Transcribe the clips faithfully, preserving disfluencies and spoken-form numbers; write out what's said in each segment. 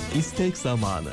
İstek zamanı.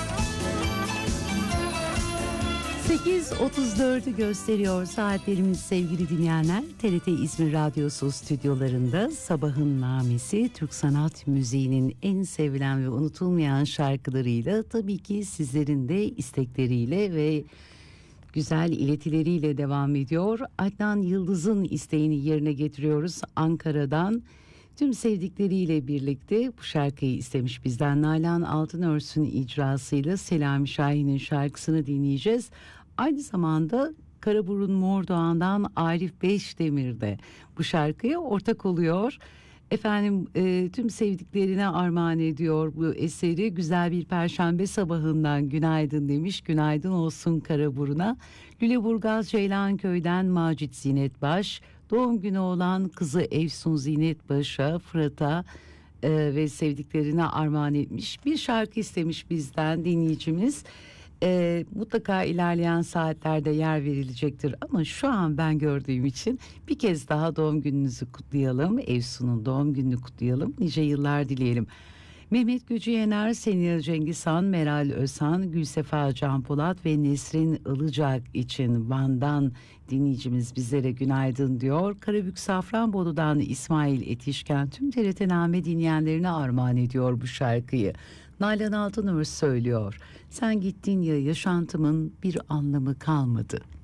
sekiz otuz dördü gösteriyor saatlerimiz sevgili dinleyenler. T R T İzmir Radyosu stüdyolarında Sabahın Namesi Türk sanat müziğinin en sevilen ve unutulmayan şarkılarıyla, tabii ki sizlerin de istekleriyle ve güzel iletileriyle devam ediyor. Adnan Yıldız'ın isteğini yerine getiriyoruz Ankara'dan. Tüm sevdikleriyle birlikte bu şarkıyı istemiş bizden. Nalan Altınörs'ün icrasıyla Selami Şahin'in şarkısını dinleyeceğiz. Aynı zamanda Karaburun Mordoğan'dan Arif Beşdemir de bu şarkıya ortak oluyor. Efendim e, tüm sevdiklerine armağan ediyor bu eseri. Güzel bir perşembe sabahından günaydın demiş. Günaydın olsun Karaburun'a. Lüleburgaz Ceylanköy'den Macit Zinet Baş. Doğum günü olan kızı Efsun Zinet Baş'a, Fırat'a e, ve sevdiklerine armağan etmiş. Bir şarkı istemiş bizden dinleyicimiz. E, mutlaka ilerleyen saatlerde yer verilecektir ama şu an ben gördüğüm için bir kez daha doğum gününüzü kutlayalım. Efsun'un doğum gününü kutlayalım. Nice yıllar dileyelim. Mehmet Gücü Yener, Senil Cengiz Han, Meral Özhan, Gülsefa Can Polat ve Nesrin Ilıcak için Van'dan dinleyicimiz bizlere günaydın diyor. Karabük Safranbolu'dan İsmail Etişken tüm T R T Name dinleyenlerine armağan ediyor bu şarkıyı. Nalan Altınörs söylüyor. Sen gittin ya yaşantımın bir anlamı kalmadı.